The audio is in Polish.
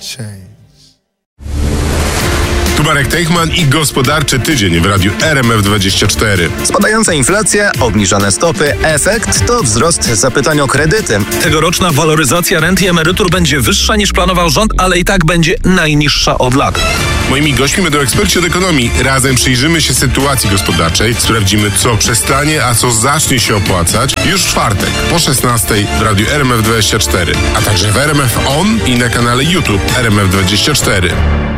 change. Tu Marek Teichman i Gospodarczy Tydzień w radiu RMF24. Spadająca inflacja, obniżone stopy, efekt to wzrost zapytań o kredyty. Tegoroczna waloryzacja rent i emerytur będzie wyższa niż planował rząd, ale i tak będzie najniższa od lat. Moimi gośćmi będą eksperci od ekonomii. Razem przyjrzymy się sytuacji gospodarczej, sprawdzimy, co przestanie, a co zacznie się opłacać już w czwartek po 16:00 w radiu RMF24, a także w RMF On i na kanale YouTube RMF24.